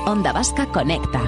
Onda Vasca Conecta.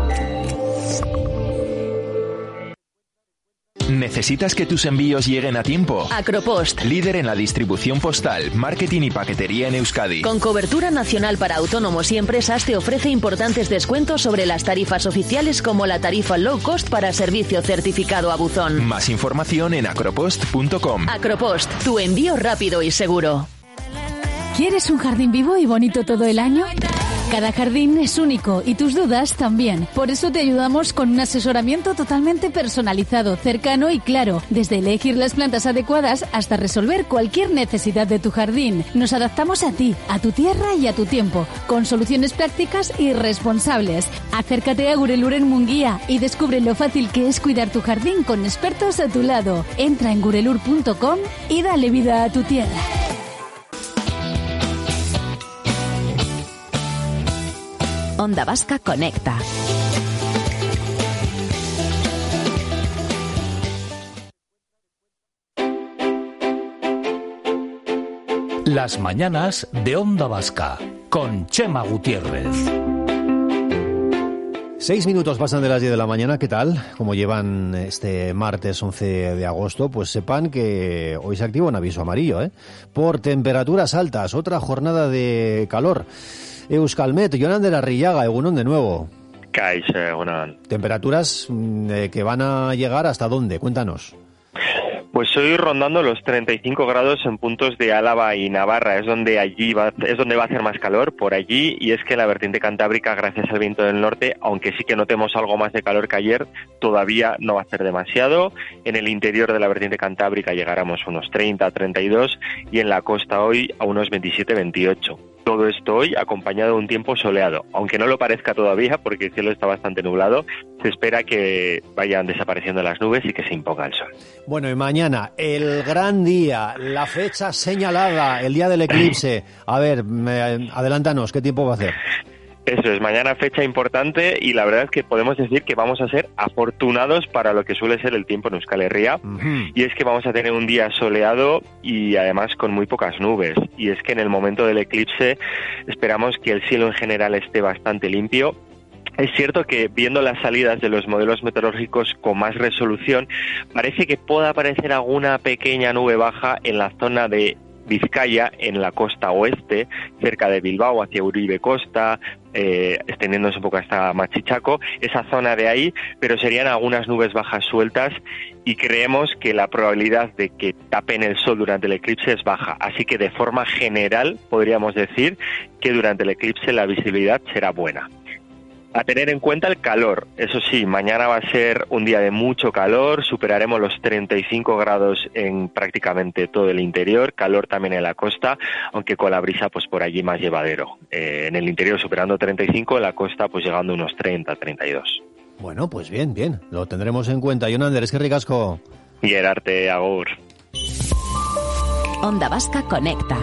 ¿Necesitas que tus envíos lleguen a tiempo? Acropost, líder en la distribución postal, marketing y paquetería en Euskadi. Con cobertura nacional para autónomos y empresas, te ofrece importantes descuentos sobre las tarifas oficiales, como la tarifa low cost para servicio certificado a buzón. Más información en acropost.com. Acropost, tu envío rápido y seguro. ¿Quieres un jardín vivo y bonito todo el año? Cada jardín es único y tus dudas también. Por eso te ayudamos con un asesoramiento totalmente personalizado, cercano y claro. Desde elegir las plantas adecuadas hasta resolver cualquier necesidad de tu jardín. Nos adaptamos a ti, a tu tierra y a tu tiempo, con soluciones prácticas y responsables. Acércate a Gurelur en Munguía y descubre lo fácil que es cuidar tu jardín con expertos a tu lado. Entra en gurelur.com y dale vida a tu tierra. Onda Vasca Conecta. Las mañanas de Onda Vasca con Chema Gutiérrez. 6 minutos pasan de las 10 de la mañana. ¿Qué tal? Como llevan este martes 11 de agosto, pues sepan que hoy se activa un aviso amarillo, por temperaturas altas, otra jornada de calor. Euskalmet, Jonander Arrillaga, egunon de nuevo. Kaixo, egunon. Temperaturas que van a llegar ¿hasta dónde? Cuéntanos. Pues hoy rondando los 35 grados en puntos de Álava y Navarra, es donde va a hacer más calor por allí, y es que la vertiente cantábrica, gracias al viento del norte, aunque sí que notemos algo más de calor que ayer, todavía no va a hacer demasiado. En el interior de la vertiente cantábrica llegaremos a unos 30, 32 y en la costa hoy a unos 27, 28. Todo esto hoy acompañado de un tiempo soleado, aunque no lo parezca todavía porque el cielo está bastante nublado. Se espera que vayan desapareciendo las nubes y que se imponga el sol. Bueno, y mañana, el gran día, la fecha señalada, el día del eclipse. A ver, adelántanos, ¿qué tiempo va a hacer? Eso es, mañana fecha importante, y la verdad es que podemos decir que vamos a ser afortunados para lo que suele ser el tiempo en Euskal Herria. Y es que vamos a tener un día soleado y además con muy pocas nubes, y es que en el momento del eclipse esperamos que el cielo en general esté bastante limpio. Es cierto que viendo las salidas de los modelos meteorológicos con más resolución, parece que pueda aparecer alguna pequeña nube baja en la zona de Vizcaya, en la costa oeste, cerca de Bilbao, hacia Uribe Costa, extendiéndose un poco hasta Machichaco, esa zona de ahí, pero serían algunas nubes bajas sueltas, y creemos que la probabilidad de que tapen el sol durante el eclipse es baja, así que de forma general podríamos decir que durante el eclipse la visibilidad será buena. A tener en cuenta el calor, eso sí, mañana va a ser un día de mucho calor, superaremos los 35 grados en prácticamente todo el interior, calor también en la costa, aunque con la brisa pues por allí más llevadero. En el interior superando 35, en la costa pues llegando a unos 30, 32. Bueno, pues bien, lo tendremos en cuenta. Jonander, es que ricasco. Gerarte, agur. Onda Vasca Conecta.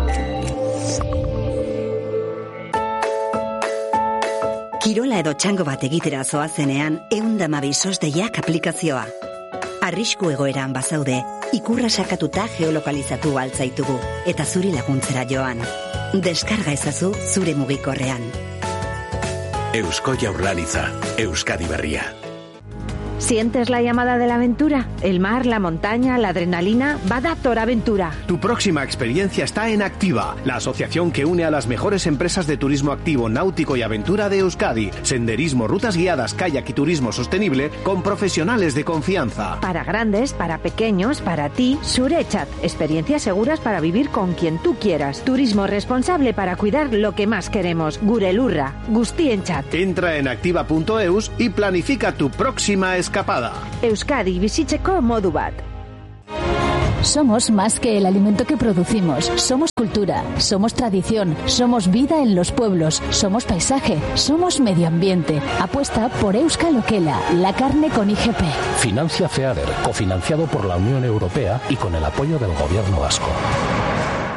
Kirola edo txango bat egitera zoazenean, 112 SOS-deiak aplikazioa. Arrisku egoeran bazaude, ikurra sakatuta geolokalizatu altzaitugu, eta zuri laguntzera joan. Deskarga ezazu zure mugikorrean. Eusko Jaurlaritza, Euskadi Berria. ¿Sientes la llamada de la aventura? El mar, la montaña, la adrenalina, Badator Aventura. Tu próxima experiencia está en Activa, la asociación que une a las mejores empresas de turismo activo, náutico y aventura de Euskadi. Senderismo, rutas guiadas, kayak y turismo sostenible con profesionales de confianza. Para grandes, para pequeños, para ti, Surechat. Experiencias seguras para vivir con quien tú quieras. Turismo responsable para cuidar lo que más queremos. Gurelurra, Guztienchat. Entra en activa.eus y planifica tu próxima escapada. Euskadi bizitzeko modu bat. Somos más que el alimento que producimos. Somos cultura, somos tradición, somos vida en los pueblos, somos paisaje, somos medio ambiente. Apuesta por Euskal Okela, la carne con IGP. Financia FEADER, cofinanciado por la Unión Europea y con el apoyo del Gobierno vasco.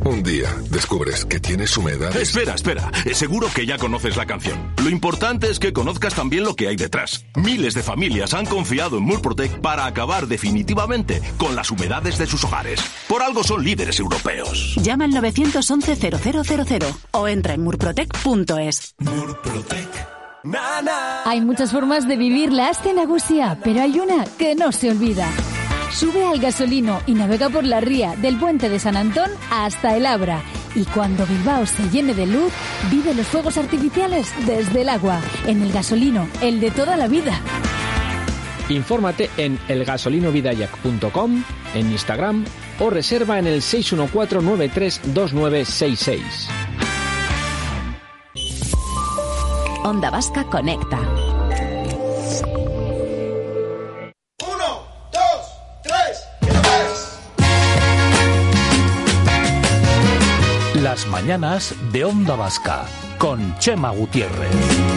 Un día descubres que tienes humedades. Espera. Seguro que ya conoces la canción. Lo importante es que conozcas también lo que hay detrás. Miles de familias han confiado en Murprotec para acabar definitivamente con las humedades de sus hogares. Por algo son líderes europeos. Llama al 911-0000 o entra en murprotec.es. Murprotec. Hay muchas formas de vivir la Aste Nagusia, pero hay una que no se olvida. Sube al Gasolino y navega por la ría del puente de San Antón hasta el Abra. Y cuando Bilbao se llene de luz, vive los fuegos artificiales desde el agua. En el Gasolino, el de toda la vida. Infórmate en elgasolinovidayak.com, en Instagram o reserva en el 614-932966. Onda Vasca Conecta. 1, 2, 3, Las mañanas de Onda Vasca con Chema Gutiérrez.